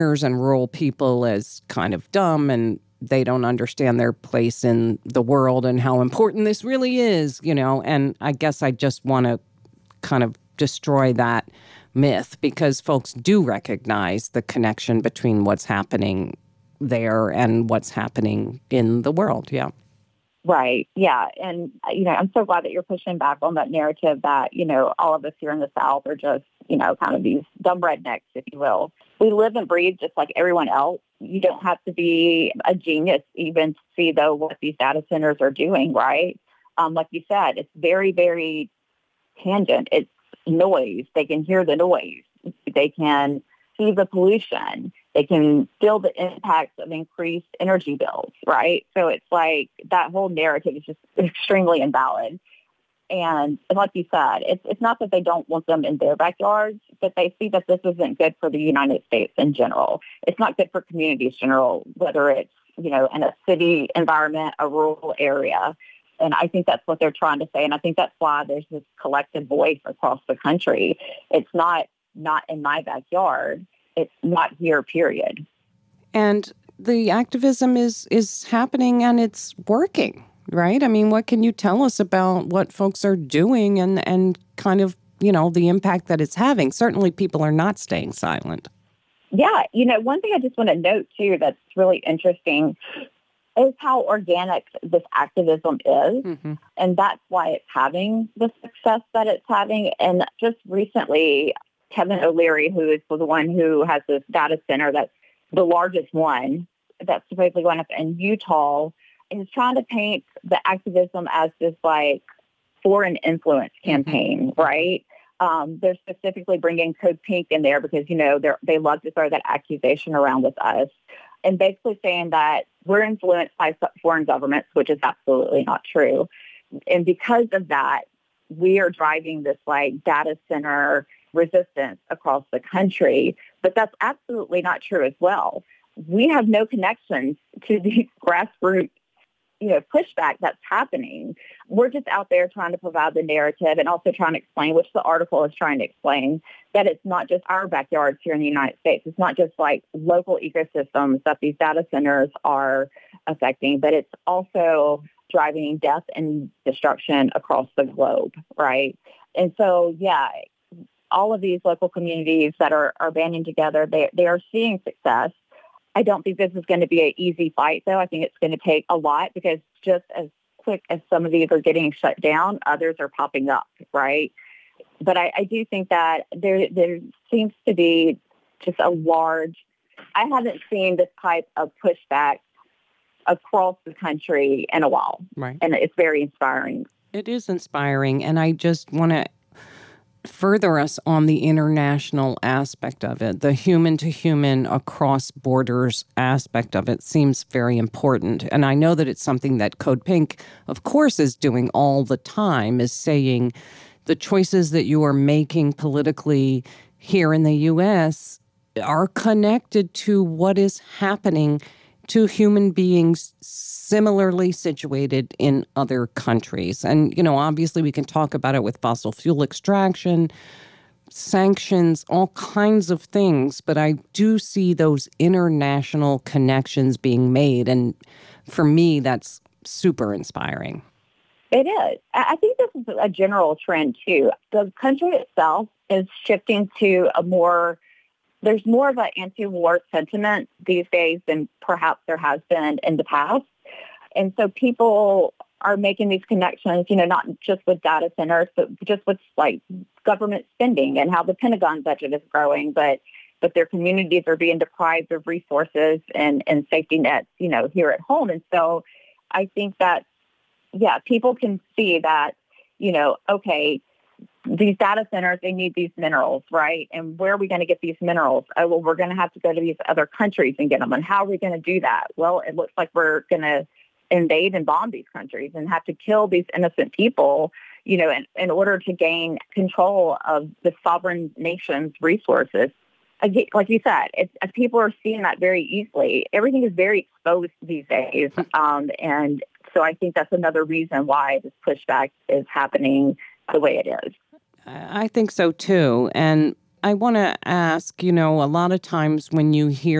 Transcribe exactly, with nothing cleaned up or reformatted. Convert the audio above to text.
and rural people as kind of dumb and they don't understand their place in the world and how important this really is, you know. And I guess I just want to kind of destroy that myth because folks do recognize the connection between what's happening there and what's happening in the world. Yeah. Right. Yeah. And, you know, I'm so glad that you're pushing back on that narrative that, you know, all of us here in the South are just, you know, kind of these dumb rednecks, if you will. We live and breathe just like everyone else. You don't have to be a genius even to see, though, what these data centers are doing, right? Um, like you said, it's very, very tangent. It's noise. They can hear the noise. They can see the pollution. They can feel the impacts of increased energy bills, right? So it's like that whole narrative is just extremely invalid. And like you said, it's it's not that they don't want them in their backyards, but they see that this isn't good for the United States in general. It's not good for communities in general, whether it's, you know, in a city environment, a rural area. And I think that's what they're trying to say. And I think that's why there's this collective voice across the country. It's not not in my backyard. It's not here, period. And the activism is is happening and it's working, right? I mean, what can you tell us about what folks are doing and, and kind of, you know, the impact that it's having? Certainly people are not staying silent. Yeah. You know, one thing I just want to note, too, that's really interesting is how organic this activism is. Mm-hmm. And that's why it's having the success that it's having. And just recently, Kevin O'Leary, who is the one who has this data center that's the largest one that's supposedly going up in Utah, is trying to paint the activism as this like foreign influence campaign, mm-hmm. right? Um, they're specifically bringing Code Pink in there because, you know, they they love to throw that accusation around with us and basically saying that we're influenced by foreign governments, which is absolutely not true. And because of that, we are driving this like data center resistance across the country, but that's absolutely not true as well. We have no connections to the grassroots, you know, pushback that's happening. We're just out there trying to provide the narrative and also trying to explain, which the article is trying to explain, that it's not just our backyards here in the United States. It's not just like local ecosystems that these data centers are affecting, but it's also driving death and destruction across the globe, right? And so, yeah, all of these local communities that are, are banding together, they they are seeing success. I don't think this is going to be an easy fight, though. I think it's going to take a lot because just as quick as some of these are getting shut down, others are popping up, right? But I, I do think that there there seems to be just a large, I haven't seen this type of pushback across the country in a while. Right. And it's very inspiring. It is inspiring. And I just want to further us on the international aspect of it. The human-to-human, across borders aspect of it seems very important. And I know that it's something that Code Pink, of course, is doing all the time, is saying the choices that you are making politically here in the U S are connected to what is happening to human beings similarly situated in other countries. And, you know, obviously we can talk about it with fossil fuel extraction, sanctions, all kinds of things. But I do see those international connections being made. And for me, that's super inspiring. It is. I think this is a general trend, too. The country itself is shifting to a more There's more of an anti-war sentiment these days than perhaps there has been in the past. And so people are making these connections, you know, not just with data centers, but just with like government spending and how the Pentagon budget is growing, but but their communities are being deprived of resources and, and safety nets, you know, here at home. And so I think that, yeah, people can see that, you know, okay, these data centers, they need these minerals, right? And where are we going to get these minerals? Oh, well, we're going to have to go to these other countries and get them. And how are we going to do that? Well, it looks like we're going to invade and bomb these countries and have to kill these innocent people, you know, in, in order to gain control of the sovereign nation's resources. Again, like you said, it's, people are seeing that very easily. Everything is very exposed these days. Um, and so I think that's another reason why this pushback is happening the way it is. I think so, too. And I want to ask, you know, a lot of times when you hear